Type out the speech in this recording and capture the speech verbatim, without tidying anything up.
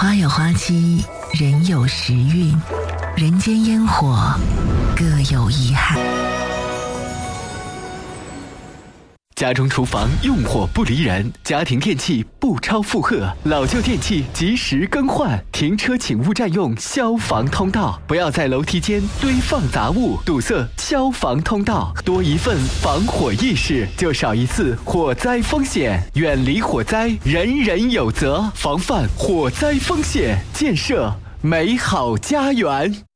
花有花期，人有时运，人间烟火各有遗憾。 家中厨房用火不离人，家庭电器不超负荷，老旧电器及时更换，停车请勿占用消防通道，不要在楼梯间堆放杂物，堵塞消防通道。多一份防火意识，就少一次火灾风险。远离火灾，人人有责，防范火灾风险，建设美好家园。